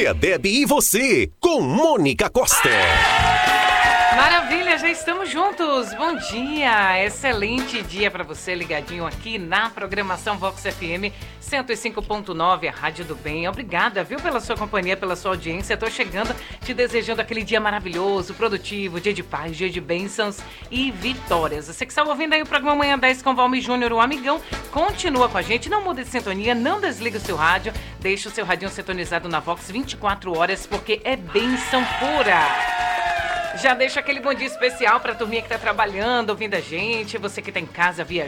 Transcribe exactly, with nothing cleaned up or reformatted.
Tia Deb e você, com Mônica Costa. Maravilha, já estamos juntos. Bom dia, excelente dia para você ligadinho aqui na programação Vox F M cento e cinco ponto nove, a Rádio do Bem. Obrigada, viu, pela sua companhia, pela sua audiência. Tô chegando te desejando aquele dia maravilhoso, produtivo, dia de paz, dia de bênçãos e vitórias. Você que está ouvindo aí o programa Manhã dez com Valmir Júnior, o amigão, continua com a gente, não muda de sintonia, não desliga o seu rádio, deixa o seu radinho sintonizado na Vox vinte e quatro horas, porque é bênção pura. Já deixa aquele bom dia especial para a turminha que está trabalhando, ouvindo a gente, você que está em casa, viajando.